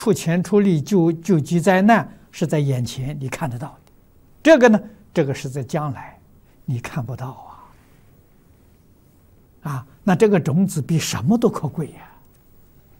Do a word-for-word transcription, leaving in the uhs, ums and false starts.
出钱出力救救急灾难是在眼前你看得到的，这个呢，这个是在将来你看不到啊。啊，那这个种子比什么都可贵呀。